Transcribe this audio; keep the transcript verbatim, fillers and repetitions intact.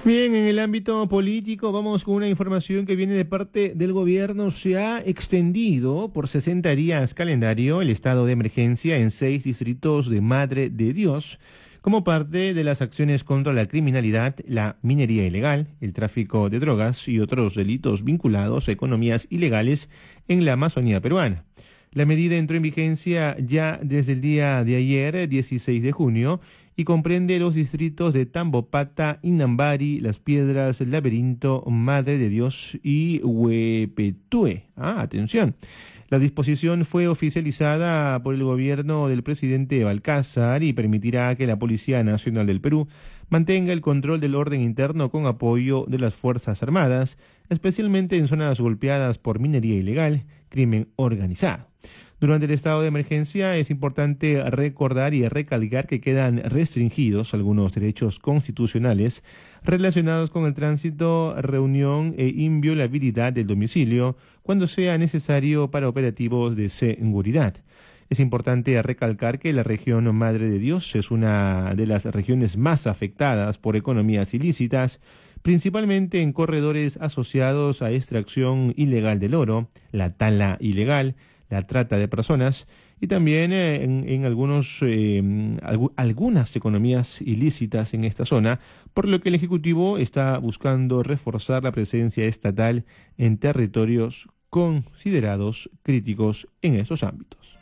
Bien, en el ámbito político vamos con una información que viene de parte del gobierno. Se ha extendido por sesenta días calendario el estado de emergencia en seis distritos de Madre de Dios como parte de las acciones contra la criminalidad, la minería ilegal, el tráfico de drogas y otros delitos vinculados a economías ilegales en la Amazonía peruana. La medida entró en vigencia ya desde el día de ayer, dieciséis de junio, y comprende los distritos de Tambopata, Inambari, Las Piedras, Laberinto, Madre de Dios y Huepetue. Ah, atención. La disposición fue oficializada por el gobierno del presidente Balcázar y permitirá que la Policía Nacional del Perú mantenga el control del orden interno con apoyo de las Fuerzas Armadas, especialmente en zonas golpeadas por minería ilegal, crimen organizado. Durante el estado de emergencia es importante recordar y recalcar que quedan restringidos algunos derechos constitucionales relacionados con el tránsito, reunión e inviolabilidad del domicilio cuando sea necesario para operativos de seguridad. Es importante recalcar que la región Madre de Dios es una de las regiones más afectadas por economías ilícitas, principalmente en corredores asociados a extracción ilegal del oro, la tala ilegal, la trata de personas y también eh, en, en algunos eh, alg- algunas economías ilícitas en esta zona, por lo que el Ejecutivo está buscando reforzar la presencia estatal en territorios considerados críticos en esos ámbitos.